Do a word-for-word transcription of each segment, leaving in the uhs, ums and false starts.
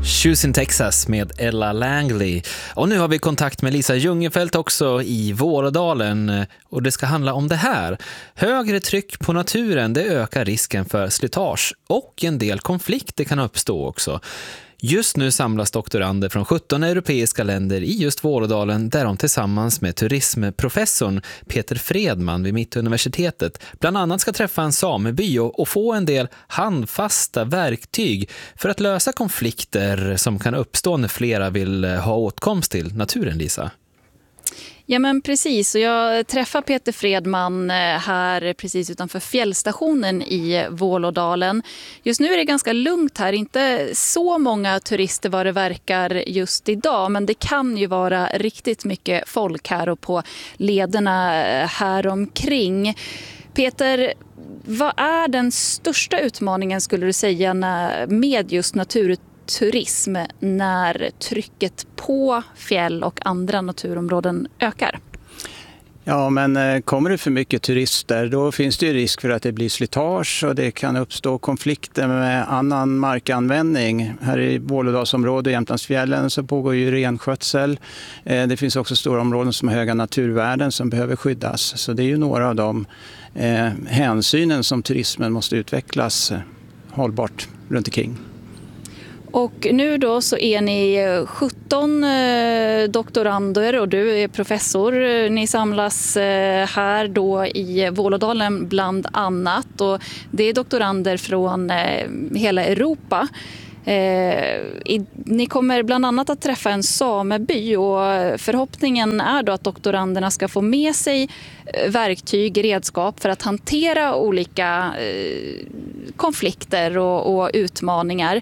Shoes in Texas med Ella Langley. Och nu har vi kontakt med Lisa Ljungefelt också i Vålådalen. Och det ska handla om det här. Högre tryck på naturen, det ökar risken för slitage. Och en del konflikter kan uppstå också. Just nu samlas doktorander från sjutton europeiska länder i just Vålådalen där de tillsammans med turismprofessorn Peter Fredman vid Mittuniversitetet bland annat ska träffa en sameby och, och få en del handfasta verktyg för att lösa konflikter som kan uppstå när flera vill ha åtkomst till naturen, Lisa. Ja men precis, och jag träffar Peter Fredman här precis utanför fjällstationen i Vålådalen. Just nu är det ganska lugnt här, inte så många turister vad det verkar just idag, men det kan ju vara riktigt mycket folk här och på lederna här omkring. Peter, vad är den största utmaningen skulle du säga med just naturturism? turism när trycket på fjäll och andra naturområden ökar? Ja, men kommer det för mycket turister då finns det ju risk för att det blir slitage och det kan uppstå konflikter med annan markanvändning. Här i Vålådalsområdet, Jämtlandsfjällen, så pågår ju renskötsel. Det finns också stora områden som har höga naturvärden som behöver skyddas. Så det är ju några av de eh, hänsynen som turismen måste utvecklas hållbart runt omkring. Och nu då så är ni sjutton doktorander och du är professor. Ni samlas här då i Vålådalen bland annat. Och det är doktorander från hela Europa. Ni kommer bland annat att träffa en sameby och förhoppningen är då att doktoranderna ska få med sig verktyg, redskap för att hantera olika konflikter och, och utmaningar.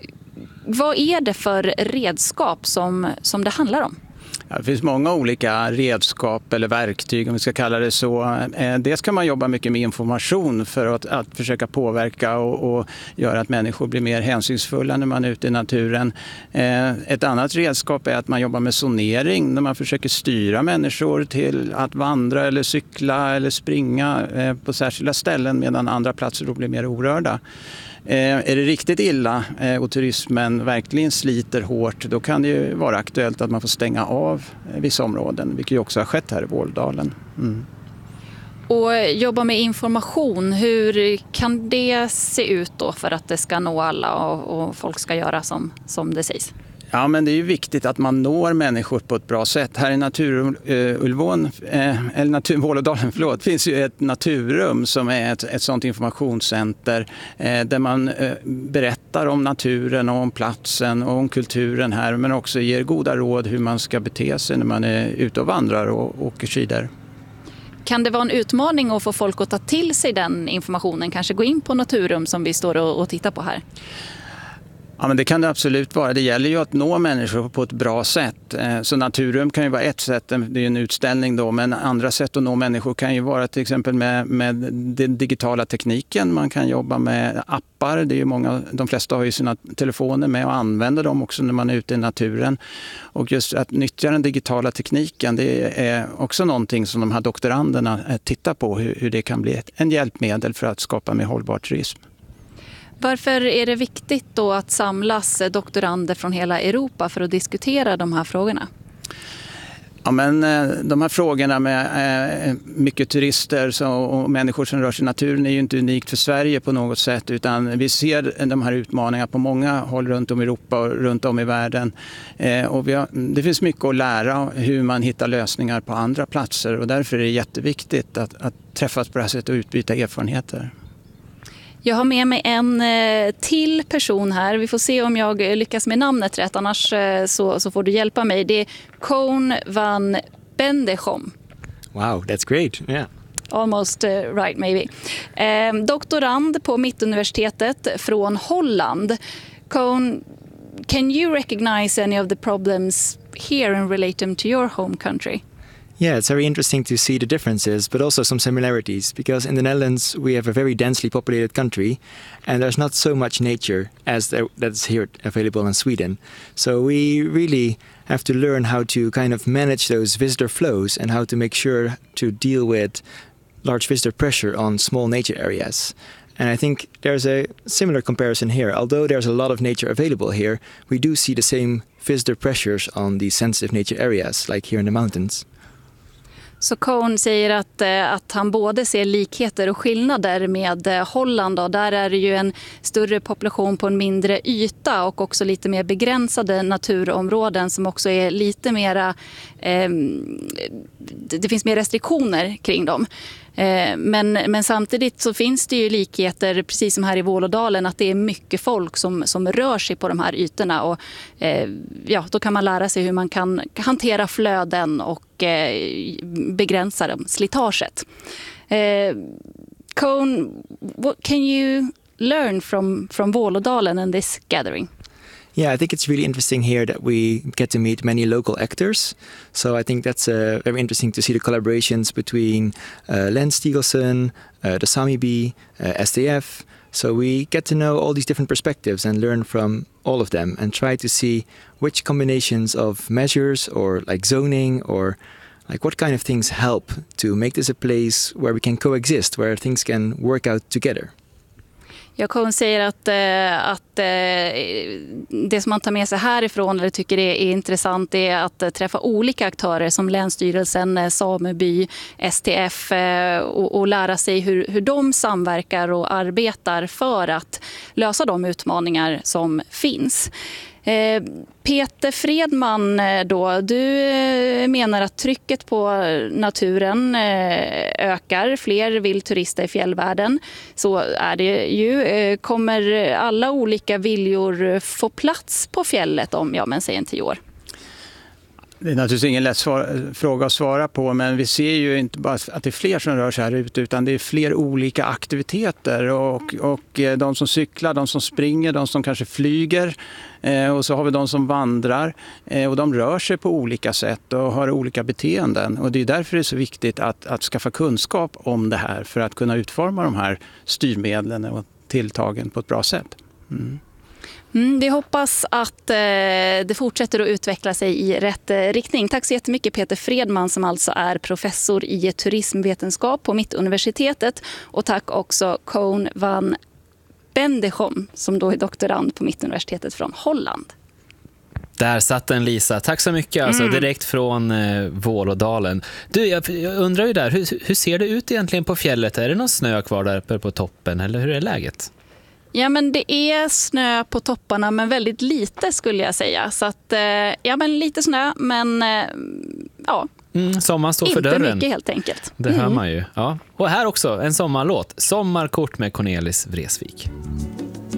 Vad är det för redskap som, som det handlar om? Ja, det finns många olika redskap eller verktyg om vi ska kalla det så. Dels kan man jobba mycket med information för att, att försöka påverka och, och göra att människor blir mer hänsynsfulla när man är ute i naturen. Ett annat redskap är att man jobbar med zonering när man försöker styra människor till att vandra eller cykla eller springa på särskilda ställen medan andra platser då blir mer orörda. Eh, är det riktigt illa eh, och turismen verkligen sliter hårt, då kan det ju vara aktuellt att man får stänga av eh, vissa områden, vilket ju också har skett här i Vålådalen. Mm. Och jobba med information, hur kan det se ut då för att det ska nå alla och, och folk ska göra som, som det sägs? Ja, men det är ju viktigt att man når människor på ett bra sätt. Här i Naturulvån, eh, eller natur, Vålådalen, förlåt, finns ju ett naturrum som är ett, ett sådant informationscenter eh, där man eh, berättar om naturen och om platsen och om kulturen här, men också ger goda råd hur man ska bete sig när man är ute och vandrar och åker skidor. Kan det vara en utmaning att få folk att ta till sig den informationen, kanske gå in på Naturrum som vi står och, och tittar på här? Ja, men det kan det absolut vara. Det gäller ju att nå människor på ett bra sätt. Så Naturrum kan ju vara ett sätt, det är en utställning då, men andra sätt att nå människor kan ju vara till exempel med, med den digitala tekniken. Man kan jobba med appar. Det är ju många, de flesta har ju sina telefoner med och använder dem också när man är ute i naturen. Och just att nyttja den digitala tekniken, det är också någonting som de här doktoranderna tittar på, hur, hur det kan bli en hjälpmedel för att skapa mer hållbar turism. Varför är det viktigt då att samlas doktorander från hela Europa för att diskutera de här frågorna? Ja, men de här frågorna med mycket turister och människor som rör sig i naturen är ju inte unikt för Sverige på något sätt, utan vi ser de här utmaningarna på många håll runt om i Europa och runt om i världen. Och vi har, det finns mycket att lära hur man hittar lösningar på andra platser och därför är det jätteviktigt att, att träffas på det här sättet och utbyta erfarenheter. Jag har med mig en till person här. Vi får se om jag lyckas med namnet rätt. Annars så, så får du hjälpa mig. Det är Koen van Benedicom. Wow, that's great. Yeah. Almost right maybe. Eh, doktorand på Mittuniversitetet från Holland. Koen, can you recognize any of the problems here and relate them to your home country? Yeah, it's very interesting to see the differences, but also some similarities, because in the Netherlands we have a very densely populated country, and there's not so much nature as there, that's here available in Sweden. So we really have to learn how to kind of manage those visitor flows and how to make sure to deal with large visitor pressure on small nature areas. And I think there's a similar comparison here. Although there's a lot of nature available here, we do see the same visitor pressures on the sensitive nature areas, like here in the mountains. Så Cohn säger att, att han både ser likheter och skillnader med Holland. Och där är det ju en större population på en mindre yta och också lite mer begränsade naturområden som också är lite mera... Eh, det finns mer restriktioner kring dem. Eh, men, men samtidigt så finns det ju likheter, precis som här i Vålådalen, att det är mycket folk som, som rör sig på de här ytorna. Och, eh, ja, då kan man lära sig hur man kan hantera flöden och begränsa dem, slitaget. Uh, Cohn, what can you learn from from Vålådalen and this gathering? Yeah, I think it's really interesting here that we get to meet many local actors. So I think that's uh, very interesting to see the collaborations between uh, Len Stigelsen, uh, the Sami Bee, uh, S D F. So we get to know all these different perspectives and learn from all of them and try to see which combinations of measures or like zoning or like what kind of things help to make this a place where we can coexist, where things can work out together. Jag Cohn säger att, att det som man tar med sig härifrån eller tycker är intressant är att träffa olika aktörer som Länsstyrelsen, Sameby, S T F och, och lära sig hur, hur de samverkar och arbetar för att lösa de utmaningar som finns. Peter Fredman, då, du menar att trycket på naturen ökar. Fler vill turista i fjällvärlden. Så är det ju. Kommer alla olika viljor få plats på fjället om, ja, men säg en tio år? Det är naturligtvis ingen lätt svar, fråga att svara på, men vi ser ju inte bara att det är fler som rör sig här ute, utan det är fler olika aktiviteter och, och de som cyklar, de som springer, de som kanske flyger eh, och så har vi de som vandrar eh, och de rör sig på olika sätt och har olika beteenden, och det är därför det är så viktigt att, att skaffa kunskap om det här för att kunna utforma de här styrmedlen och tilltagen på ett bra sätt. Mm. Mm, vi hoppas att eh, det fortsätter att utveckla sig i rätt eh, riktning. Tack så jättemycket Peter Fredman, som alltså är professor i turismvetenskap på Mittuniversitetet. Och tack också Cohn van Bendigom, som då är doktorand på Mittuniversitetet från Holland. Där satt den, Lisa. Tack så mycket. Alltså, mm. Direkt från eh, Vålådalen. Du, jag, jag undrar ju där, hur, hur ser det ut egentligen på fjället? Är det någon snö kvar där uppe på toppen, eller hur är läget? Ja, men det är snö på topparna, men väldigt lite skulle jag säga. Så att, ja, men lite snö, men ja. Mm, sommaren står för inte dörren. Inte mycket helt enkelt. Det hör mm. man ju. Ja. Och här också en sommarlåt. Sommarkort med Cornelis Vreeswijk.